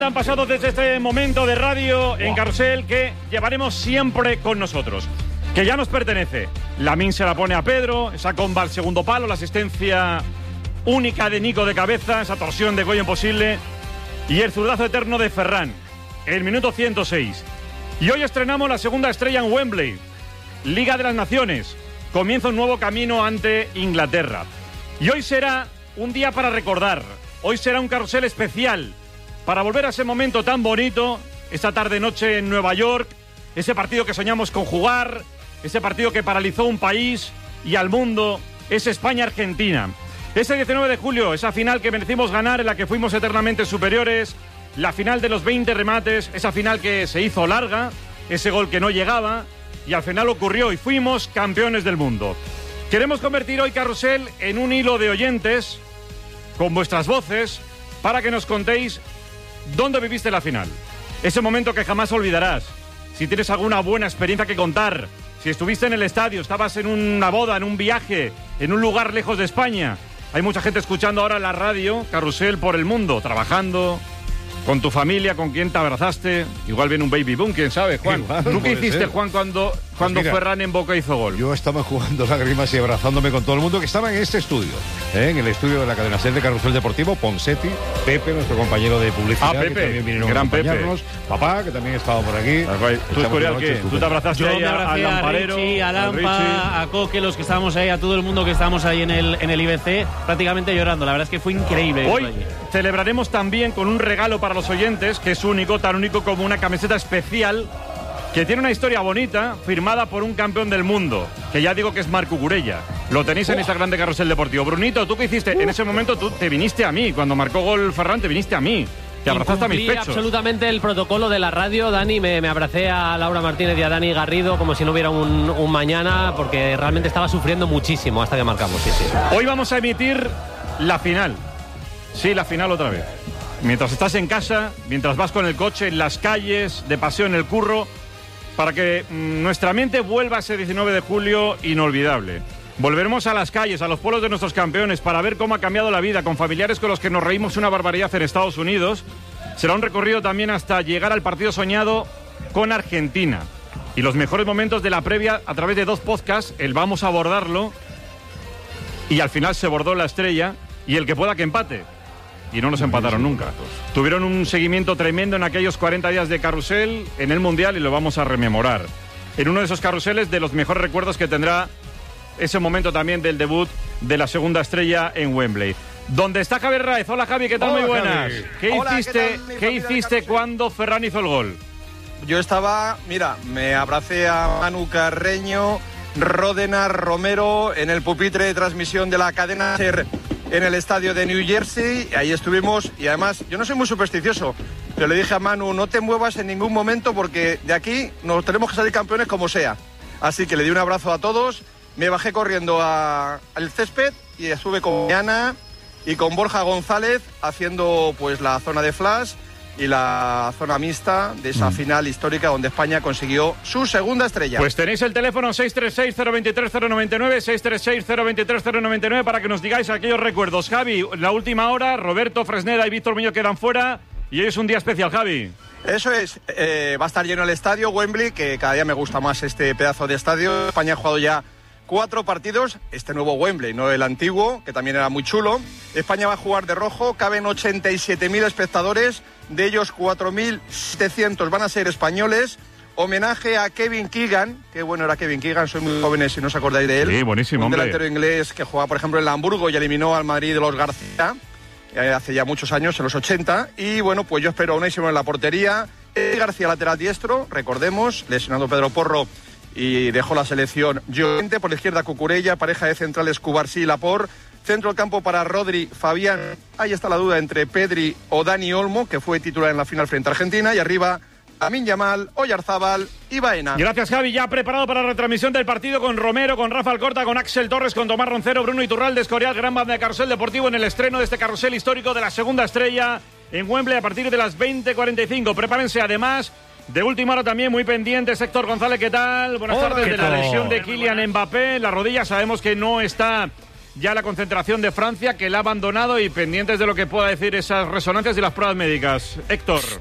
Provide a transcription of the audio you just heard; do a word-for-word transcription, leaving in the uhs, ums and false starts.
Han pasado desde este momento de radio en Carrusel que llevaremos siempre con nosotros, que ya nos pertenece. Lamine se la pone a Pedro, esa comba al segundo palo, la asistencia única de Nico de cabeza, esa torsión de Goyo imposible y el zurdazo eterno de Ferran, el minuto ciento seis. Y hoy estrenamos la segunda estrella en Wembley, Liga de las Naciones, comienza un nuevo camino ante Inglaterra. Y hoy será un día para recordar, hoy será un carrusel especial, para volver a ese momento tan bonito, esta tarde-noche en Nueva York, ese partido que soñamos con jugar, ese partido que paralizó un país y al mundo, es España-Argentina. Ese diecinueve de julio, esa final que merecimos ganar, en la que fuimos eternamente superiores, la final de los veinte remates, esa final que se hizo larga, ese gol que no llegaba, y al final ocurrió y fuimos campeones del mundo. Queremos convertir hoy Carrusel en un hilo de oyentes, con vuestras voces, para que nos contéis ¿dónde viviste la final? Ese momento que jamás olvidarás. Si tienes alguna buena experiencia que contar, si estuviste en el estadio, estabas en una boda, en un viaje, en un lugar lejos de España. Hay mucha gente escuchando ahora la radio, Carrusel por el mundo, trabajando, con tu familia, con quien te abrazaste. Igual viene un baby boom, quién sabe, Juan. Igual, ¿tú qué hiciste, ser. Juan, cuando, cuando pues mira, Ferran en Boca hizo gol? Yo estaba jugando lágrimas y abrazándome con todo el mundo que estaba en este estudio, ¿eh? en el estudio de la cadena SER de Carrusel Deportivo, Ponsetti, Pepe, nuestro compañero de publicidad, ah, Pepe, que también vinieron gran a acompañarnos, Pepe. Papá, que también estaba por aquí. ¿Tú, Escorial, qué? ¿Tú te abrazaste Yo ahí me abracé al a Lamparero, Richie, a Lampa, a Coque, los que estábamos ahí, a todo el mundo que estábamos ahí en el, en el I B C, prácticamente llorando. La verdad es que fue increíble. Hoy celebraremos también con un regalo para los oyentes, que es único, tan único como una camiseta especial que tiene una historia bonita, firmada por un campeón del mundo, que ya digo que es Marc Cucurella. Lo tenéis en Instagram de Carrusel Deportivo. Brunito, ¿tú qué hiciste? En ese momento tú te viniste a mí. Cuando marcó gol Ferran, te viniste a mí. Te abrazaste a mis pechos. Absolutamente el protocolo de la radio, Dani. Me, me abracé a Laura Martínez y a Dani Garrido como si no hubiera un, un mañana, porque realmente estaba sufriendo muchísimo hasta que marcamos. Sí, sí. Hoy vamos a emitir la final. Sí, la final otra vez. Mientras estás en casa, mientras vas con el coche, en las calles, de paseo en el curro, para que mmm, nuestra mente vuelva a ese diecinueve de julio inolvidable. Volveremos a las calles, a los pueblos de nuestros campeones, para ver cómo ha cambiado la vida, con familiares con los que nos reímos una barbaridad en Estados Unidos. Será un recorrido también hasta llegar al partido soñado con Argentina. Y los mejores momentos de la previa a través de dos podcasts, el Vamos a abordarlo, y al final se bordó la estrella, y el que pueda que empate. Y no nos empataron nunca. Tuvieron un seguimiento tremendo en aquellos cuarenta días de carrusel en el Mundial y lo vamos a rememorar. En uno de esos carruseles de los mejores recuerdos que tendrá ese momento también del debut de la segunda estrella en Wembley. ¿Dónde está Javier Raez? Hola, Javi, ¿qué tal? Hola, muy buenas. Javi. ¿Qué Hola, hiciste, ¿qué, ¿qué hiciste cuando Ferran hizo el gol? Yo estaba, mira, me abracé a Manu Carreño, Ródena, Romero en el pupitre de transmisión de la cadena SER en el estadio de New Jersey, ahí estuvimos, y además yo no soy muy supersticioso, pero le dije a Manu, no te muevas en ningún momento porque de aquí nos tenemos que salir campeones como sea. Así que le di un abrazo a todos, me bajé corriendo a, al césped y estuve con Ana y con Borja González haciendo pues la zona de flash y la zona mixta de esa mm. final histórica donde España consiguió su segunda estrella. Pues tenéis el teléfono seis tres seis, cero dos tres, cero nueve nueve, seis tres seis, cero dos tres, cero nueve nueve para que nos digáis aquellos recuerdos. Javi, la última hora, Roberto Fresneda y Víctor Muñoz quedan fuera y hoy es un día especial, Javi. Eso es, eh, va a estar lleno el estadio Wembley, que cada día me gusta más este pedazo de estadio. España ha jugado ya cuatro partidos, este nuevo Wembley, no el antiguo, que también era muy chulo. España va a jugar de rojo, caben ochenta y siete mil espectadores, de ellos cuatro mil setecientos van a ser españoles. Homenaje a Kevin Keegan, qué bueno era Kevin Keegan, sois muy jóvenes si no os acordáis de él. Sí, buenísimo, un hombre. delantero inglés que jugaba, por ejemplo, en el Hamburgo y eliminó al Madrid de los García, eh, hace ya muchos años, en los ochenta. Y bueno, pues yo espero a Unai en la portería. Eddie García, lateral diestro, recordemos, lesionado Pedro Porro y dejó la selección. Llorente, por la izquierda Cucurella, pareja de centrales Cubarsí y Laporte. Centro del campo para Rodri, Fabián. Ahí está la duda entre Pedri o Dani Olmo, que fue titular en la final frente a Argentina. Y arriba, Lamine Yamal, Oyarzábal y Baena. Gracias, Javi. Ya preparado para la retransmisión del partido con Romero, con Rafa Alcorta, con Axel Torres, con Tomás Roncero, Bruno Iturralde, Escorial, gran banda de Carrusel Deportivo en el estreno de este carrusel histórico de la segunda estrella en Wembley a partir de las veinte cuarenta y cinco. Prepárense además. De última hora también, muy pendientes, Héctor González, ¿qué tal? Buenas Hola, tardes. De la tal? lesión de Kylian Mbappé, la rodilla sabemos que no está ya la concentración de Francia, que la ha abandonado, y pendientes de lo que pueda decir esas resonancias y las pruebas médicas. Héctor.